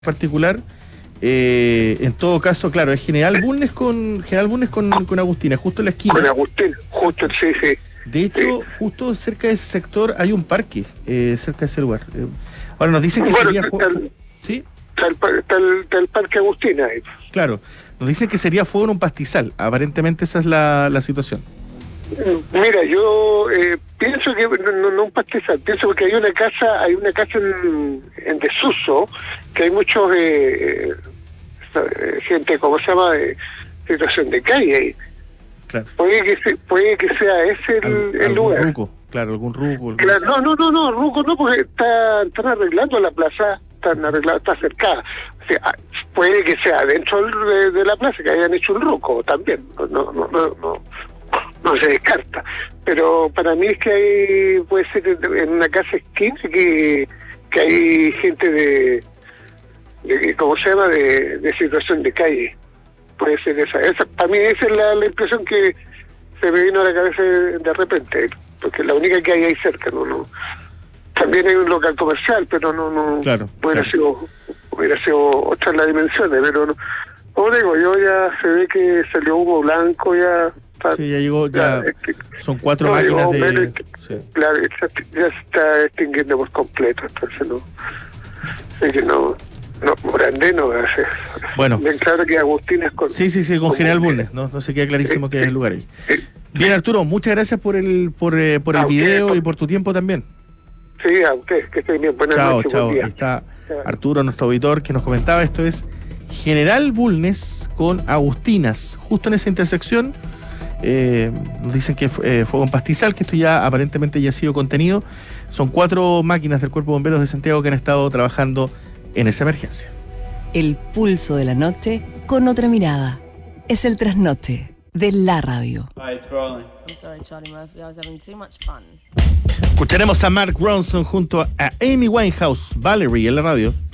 particular. En todo caso, claro, es General Bulnes con Agustina, justo en la esquina. Con Agustina, justo, sí. De hecho, justo cerca de ese sector hay un parque, cerca de ese lugar. Ahora nos dicen que sería... ¿Sí? Está el Parque Agustina ahí. Claro, nos dicen que sería fuego en un pastizal. Aparentemente esa es la situación. Mira, yo pienso que no un pastizal, pienso que hay una casa en desuso, que hay muchos gente, ¿cómo se llama?, situación de calle ahí. Claro. Puede que sea ese el lugar. Ruco, claro, algún ruco. Claro, no, ruco no, porque están arreglando la plaza, está cercada. O sea, puede que sea dentro de la plaza que hayan hecho un ruco también. No se descarta, pero para mí es que puede ser en una casa esquina que hay gente de ¿cómo se llama?, de situación de calle. Puede ser esa para mí esa es la impresión que se me vino a la cabeza de repente, porque la única que hay ahí cerca. No también hay un local comercial, pero no claro, hubiera sido otras las dimensiones, pero no, como digo, yo ya se ve que salió humo blanco ya. Sí, ya llegó, son 4 máquinas de... Sí. Claro, ya se está extinguiendo por completo, entonces no, Morandé no va a ser. Bueno. Bien claro que Agustín es con... Sí, con General Bulnes, no se queda clarísimo que es el lugar ahí. Bien, Arturo, muchas gracias por el video y por tu tiempo también. Sí, a usted, que estén bien, buenas noches. Chao. Ahí está Arturo, nuestro auditor, que nos comentaba, esto es General Bulnes con Agustinas, justo en esa intersección. Nos dicen que fue un pastizal, que esto ya aparentemente ya ha sido contenido. Son 4 máquinas del Cuerpo de Bomberos de Santiago que han estado trabajando en esa emergencia. El pulso de la noche con otra mirada. Es el trasnoche de la radio. Escucharemos a Mark Ronson junto a Amy Winehouse, Valerie, en la radio.